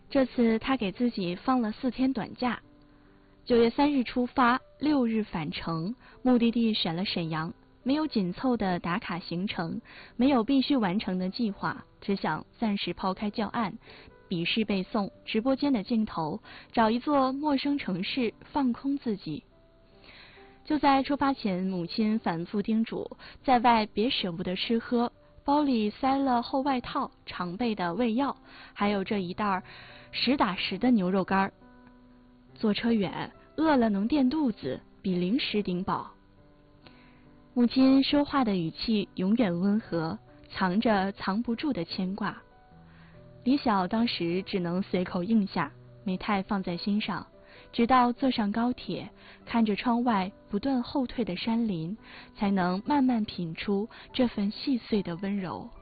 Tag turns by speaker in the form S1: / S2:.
S1: 这次他给自己放了4天短假，9月3日出发，6日返程，目的地选了沈阳。没有紧凑的打卡行程，没有必须完成的计划，只想暂时抛开教案、笔试背诵、直播间的镜头，找一座陌生城市放空自己。就在出发前，母亲反复叮嘱，在外别舍不得吃喝，包里塞了厚外套、常备的胃药，还有这一袋实打实的牛肉干。坐车远，饿了能垫肚子，比零食顶饱。母亲说话的语气永远温和，藏着藏不住的牵挂。李晓当时只能随口应下，没太放在心上，直到坐上高铁，看着窗外不断后退的山林，才能慢慢品出这份细碎的温柔。